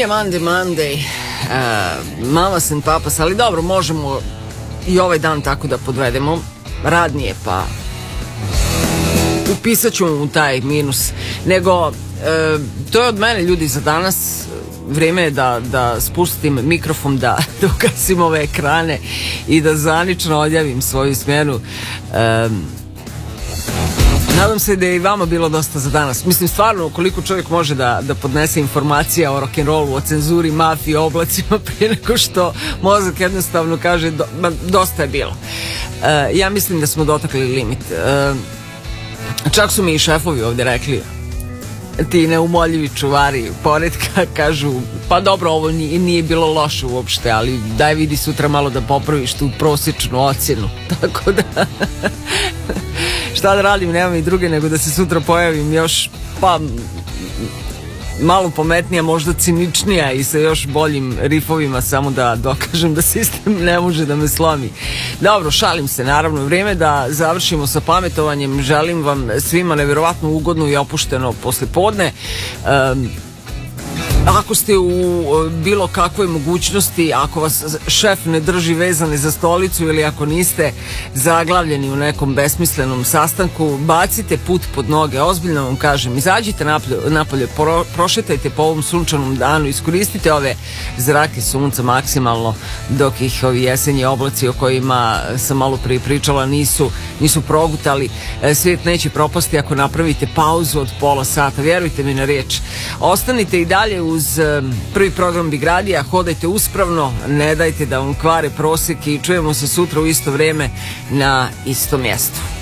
Monday, mamas and papas, ali dobro, možemo i ovaj dan tako da podvedemo. Radnije, pa upisat ću u taj minus. Nego, to je od mene, ljudi, za danas. Vreme je da spustim mikrofon, da ugasim ove ekrane i da zvanično odjavim svoju smjenu. Nadam se da je i vama bilo dosta za danas. Mislim, stvarno, koliko čovjek može da podnese informacija o rock'n'rollu, o cenzuri, mafiji, oblacima prije nego što mozak jednostavno kaže dosta je bilo. Ja mislim da smo dotakli limit. Čak su mi i šefovi ovdje rekli, ti neumoljivi čuvari poretka, kažu, pa dobro, ovo nije bilo loše uopšte, ali daj vidi sutra malo da popraviš tu prosječnu ocjenu. Tako da šta da radim, nemam i druge nego da se sutra pojavim još, pa malo pametnija, možda ciničnija i sa još boljim rifovima, samo da dokažem da sistem ne može da me slomi. Dobro, šalim se, naravno. Vrijeme da završimo sa pametovanjem. Želim vam svima nevjerovatno ugodno i opušteno poslijepodne. Ako ste u bilo kakvoj mogućnosti, ako vas šef ne drži vezane za stolicu ili ako niste zaglavljeni u nekom besmislenom sastanku, bacite put pod noge, ozbiljno vam kažem, izađite napolje, prošetajte po ovom sunčanom danu, iskoristite ove zrake sunca maksimalno dok ih ovi jesenji oblaci o kojima sam malo prije pričala nisu progutali. Svijet neće propasti ako napravite pauzu od pola sata, vjerujte mi na riječ. Ostanite i dalje uz prvi program Big Radija, hodajte uspravno, ne dajte da vam kvare prosjek i čujemo se sutra u isto vrijeme na istom mjestu.